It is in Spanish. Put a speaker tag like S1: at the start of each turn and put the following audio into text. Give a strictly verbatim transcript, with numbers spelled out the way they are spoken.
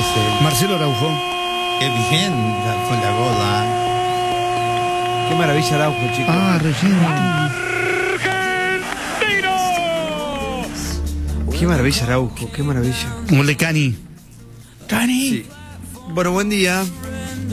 S1: Marcelo.
S2: Marcelo Araujo.
S1: Qué bien la- fue la goda.
S3: Qué maravilla Araujo, chicos.
S2: Ah, Argentina.
S3: Qué maravilla Araujo, qué maravilla.
S2: Gol de Cani.
S3: Sí. Bueno, buen día.